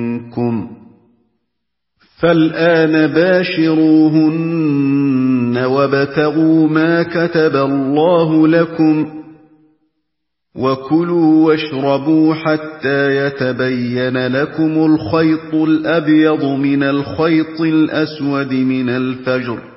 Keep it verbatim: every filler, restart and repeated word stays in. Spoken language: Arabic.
مِنكُمْ فَالْآنَ بَاشِرُوهُنَّ وَابْتَغُوا مَا كَتَبَ اللَّهُ لَكُمْ ۚ وَكُلُوا وَاشْرَبُوا حَتَّىٰ يَتَبَيَّنَ لَكُمُ الْخَيْطُ الْأَبْيَضُ مِنَ الْخَيْطِ الْأَسْوَدِ مِنَ الْفَجْرِ،